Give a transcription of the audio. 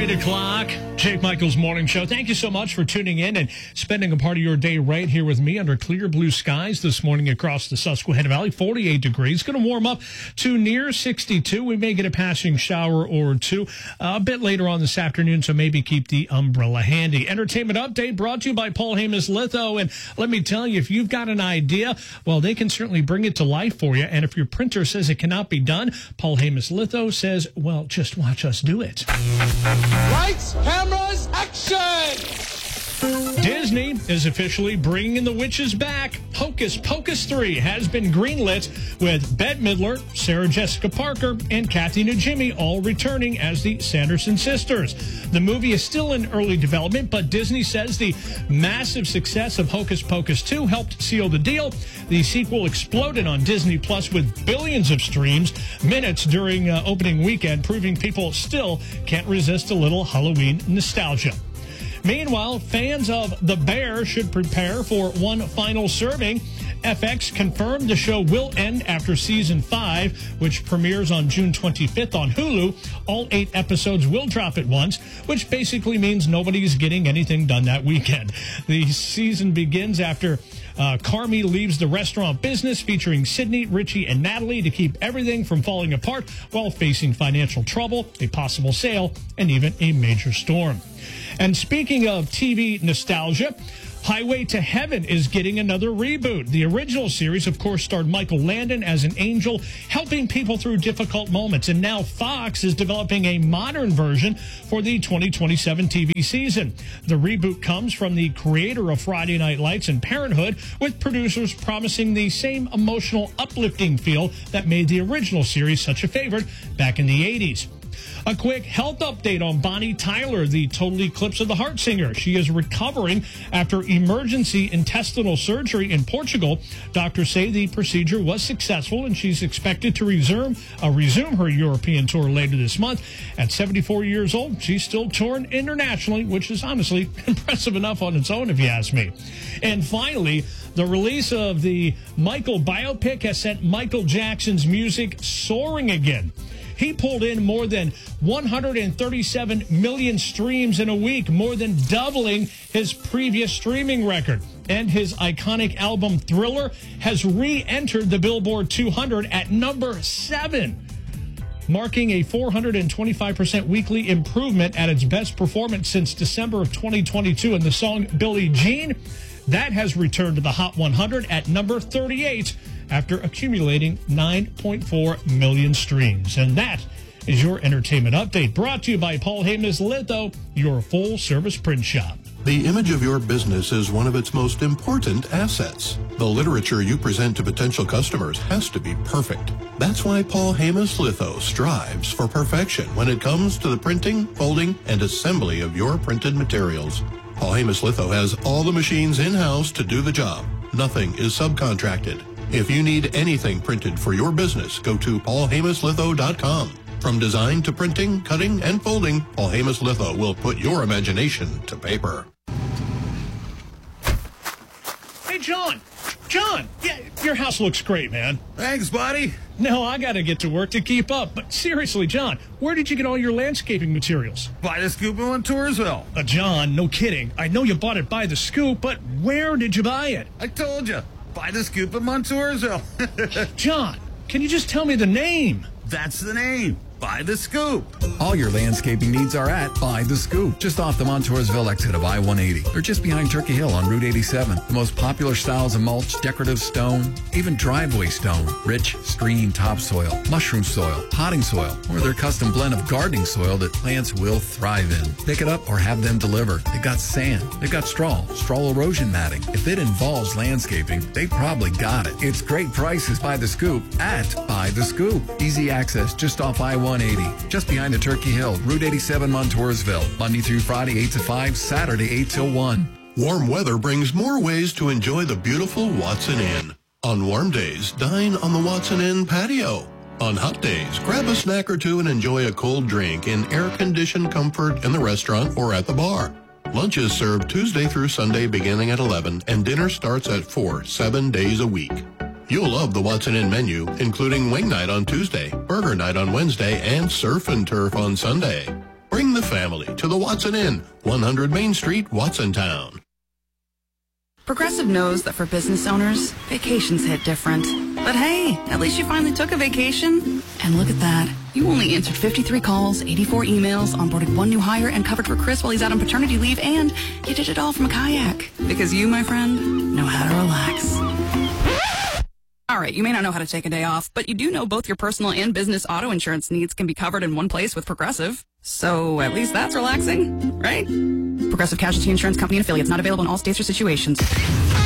8 o'clock, Jake Michael's Morning Show. Thank you so much for tuning in and spending a part of your day right here with me under clear blue skies this morning across the Susquehanna Valley. 48 degrees. Going to warm up to near 62. We may get a passing shower or two a bit later on this afternoon, so maybe keep the umbrella handy. Entertainment update brought to you by Paul Hamas Litho. And let me tell you, if you've got an idea, well, they can certainly bring it to life for you. And if your printer says it cannot be done, Paul Hamas Litho says, well, just watch us do it. Lights, cameras, action! Disney is officially bringing the witches back. Hocus Pocus 3 has been greenlit with Bette Midler, Sarah Jessica Parker, and Kathy Najimy all returning as the Sanderson sisters. The movie is still in early development, but Disney says the massive success of Hocus Pocus 2 helped seal the deal. The sequel exploded on Disney Plus with billions of streams minutes during opening weekend, proving people still can't resist a little Halloween nostalgia. Meanwhile, fans of The Bear should prepare for one final serving. FX confirmed the show will end after season 5, which premieres on June 25th on Hulu. All 8 episodes will drop at once, which basically means nobody's getting anything done that weekend. The season begins after Carmy leaves the restaurant business, featuring Sydney, Richie, and Natalie to keep everything from falling apart while facing financial trouble, a possible sale, and even a major storm. And speaking of TV nostalgia, Highway to Heaven is getting another reboot. The original series, of course, starred Michael Landon as an angel, helping people through difficult moments. And now Fox is developing a modern version for the 2027 TV season. The reboot comes from the creator of Friday Night Lights and Parenthood, with producers promising the same emotional, uplifting feel that made the original series such a favorite back in the 80s. A quick health update on Bonnie Tyler, the Total Eclipse of the Heart singer. She is recovering after emergency intestinal surgery in Portugal. Doctors say the procedure was successful, and she's expected to resume her European tour later this month. At 74 years old, she's still touring internationally, which is honestly impressive enough on its own, if you ask me. And finally, the release of the Michael biopic has sent Michael Jackson's music soaring again. He pulled in more than 137 million streams in a week, more than doubling his previous streaming record. And his iconic album Thriller has re-entered the Billboard 200 at number 7, marking a 425% weekly improvement at its best performance since December of 2022. And the song Billie Jean, that has returned to the Hot 100 at number 38 after accumulating 9.4 million streams. And that is your entertainment update, brought to you by Paul Hamas Litho, your full-service print shop. The image of your business is one of its most important assets. The literature you present to potential customers has to be perfect. That's why Paul Hamas Litho strives for perfection when it comes to the printing, folding, and assembly of your printed materials. Paul Hamas Litho has all the machines in-house to do the job. Nothing is subcontracted. If you need anything printed for your business, go to paulhamaslitho.com. From design to printing, cutting, and folding, Paul Hamas Litho will put your imagination to paper. Hey, John, yeah, your house looks great, man. Thanks, buddy. No, I got to get to work to keep up. But seriously, John, where did you get all your landscaping materials? By the Scoop in Montoursville. John, no kidding. I know you bought it by the Scoop, but where did you buy it? I told you. By the Scoop in Montoursville. John, can you just tell me the name? That's the name. By the Scoop. All your landscaping needs are at By the Scoop, just off the Montoursville exit of I-180. They're just behind Turkey Hill on Route 87. The most popular styles of mulch, decorative stone, even driveway stone, rich, screened topsoil, mushroom soil, potting soil, or their custom blend of gardening soil that plants will thrive in. Pick it up or have them deliver. They've got sand. They've got straw erosion matting. If it involves landscaping, they probably got it. It's great prices by the Scoop at By the Scoop. Easy access just off I-180, just behind the Turkey Hill, Route 87, Montoursville. Monday through Friday, 8 to 5, Saturday, 8 till 1. Warm weather brings more ways to enjoy the beautiful Watson Inn. On warm days, dine on the Watson Inn patio. On hot days, grab a snack or two and enjoy a cold drink in air-conditioned comfort in the restaurant or at the bar. Lunch is served Tuesday through Sunday beginning at 11, and dinner starts at 4, 7 days a week. You'll love the Watson Inn menu, including wing night on Tuesday, burger night on Wednesday, and surf and turf on Sunday. Or Bring the family to the Watson Inn, 100 Main Street, Watsontown. Progressive knows that for business owners, vacations hit different. But hey, at least you finally took a vacation. And look at that. You only answered 53 calls, 84 emails, onboarded one new hire, and covered for Chris while he's out on paternity leave, and you did it all from a kayak. Because you, my friend, know how to relax. All right, you may not know how to take a day off, but you do know both your personal and business auto insurance needs can be covered in one place with Progressive. So at least that's relaxing, right? Progressive Casualty Insurance Company and affiliates, not available in all states or situations.